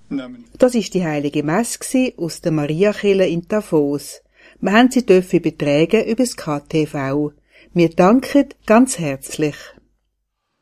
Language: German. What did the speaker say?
Das war die heilige Messe aus der Mariakirche in Davos. Wir haben sie übertragen über das KTV. Wir danken ganz herzlich.